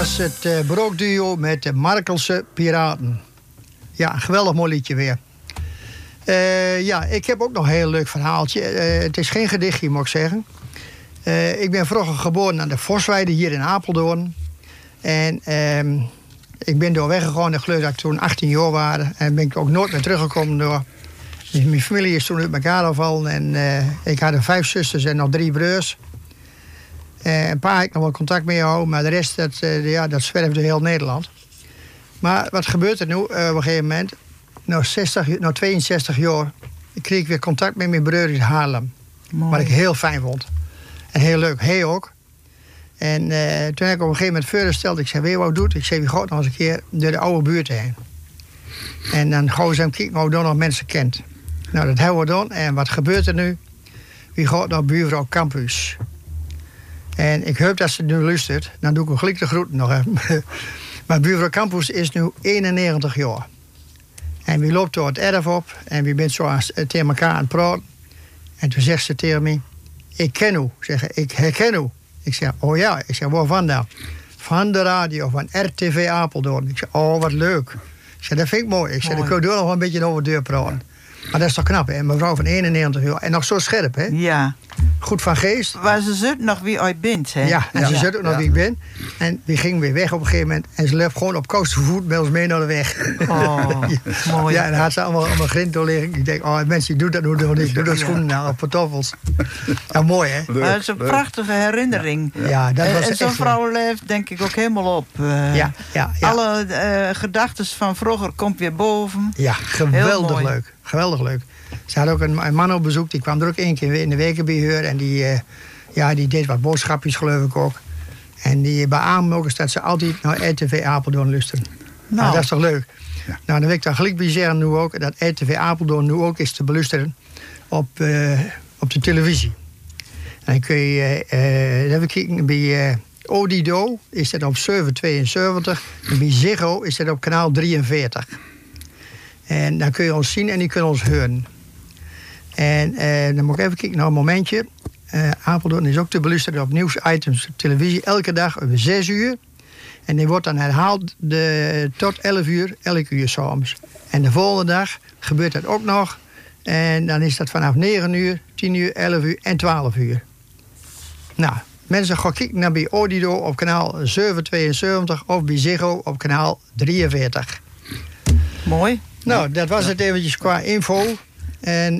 Dat is het Brookduo met de Markelse Piraten. Ja, een geweldig mooi liedje weer. Ja, ik heb ook nog een heel leuk verhaaltje. Het is geen gedichtje, moet ik zeggen. Ik ben vroeger geboren aan de Vosweide hier in Apeldoorn. En ik ben door weggegaan. Ik geloof dat ik toen 18 jaar was. En ben ik ook nooit meer teruggekomen door. Mijn familie is toen uit elkaar gevallen. En ik had 5 zusters en nog 3 broers. Een paar had ik nog wel contact mee gehouden. Maar de rest, dat zwerfde heel Nederland. Maar wat gebeurt er nu op een gegeven moment? Na 62 jaar kreeg ik weer contact met mijn broer in Haarlem. Mooi. Wat ik heel fijn vond. En heel leuk. Hij ook. En toen heb ik op een gegeven moment voorgesteld. Ik zei, weet je wat ik doe? Ik zei, wie gaat nog eens een keer door de oude buurt heen? En dan gaan ze hem kijken of hij nog mensen kent. Nou, dat hebben we gedaan. En wat gebeurt er nu? Wie gaat naar buurvrouw Campus? En ik hoop dat ze nu luistert. Dan doe ik een gelijk de groeten nog even. Maar buurvrouw Campus is nu 91 jaar. En wie loopt door het erf op. En wie bent zo tegen elkaar aan het praten. En toen zegt ze tegen mij, ik ken u. Ik herken u. Ik zeg, oh ja. Ik zeg, waarvan dan? Van de radio, van RTV Apeldoorn. Ik zeg, oh wat leuk. Ik zeg, dat vind ik mooi. Ik zeg, dan kun je nog wel een beetje over de deur praten. Maar dat is toch knap, hè? Een mevrouw van 91 jaar. En nog zo scherp, hè? Ja. Goed van geest. Maar ze zit nog wie ooit bent, hè? Ja, en ze zit ook nog wie ik ben. En die ging weer weg op een gegeven moment. En ze liep gewoon op koustige voet met ons mee naar de weg. Oh, mooi. Ja, en dan had ze allemaal grind doorliggen. Ik denk, oh, mensen, doe dat nu niet. Doe dat schoenen nou, op pantoffels. Ja, mooi, hè? Leuk, dat is een prachtige herinnering. Ja, dat was en zo'n vrouw leeft, denk ik, ook helemaal op. Ja. Alle gedachten van vroeger komt weer boven. Ja, geweldig leuk. Geweldig leuk. Ze had ook een man op bezoek, die kwam er ook 1 keer in de week bij haar. En die deed wat boodschapjes, geloof ik ook. En die beaamde ook eens dat ze altijd naar RTV Apeldoorn luisteren. Nou, dat is toch leuk? Ja. Nou, dan wil ik dan gelijk bij zeggen nu ook, dat RTV Apeldoorn nu ook is te beluisteren op de televisie. En dan kun je even kijken bij Odido, is dat op 772. En bij Ziggo is dat op kanaal 43. En dan kun je ons zien en die kunnen ons horen. En dan moet ik even kijken naar een momentje. Apeldoorn is ook te beluisteren op nieuwsitems op televisie. Elke dag om 6 uur. En die wordt dan herhaald tot 11 uur, elke uur soms. En de volgende dag gebeurt dat ook nog. En dan is dat vanaf 9 uur, 10 uur, 11 uur en 12 uur. Nou, mensen gaan kijken naar bij Odido op kanaal 772 of bij Ziggo op kanaal 43. Mooi. Nou, dat was het eventjes qua info. En